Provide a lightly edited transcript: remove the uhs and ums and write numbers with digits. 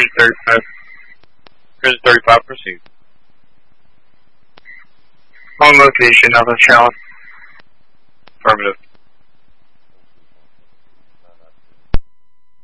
Cruiser 35. Cruiser 35, proceed. On location, Alpha Charlie. Affirmative.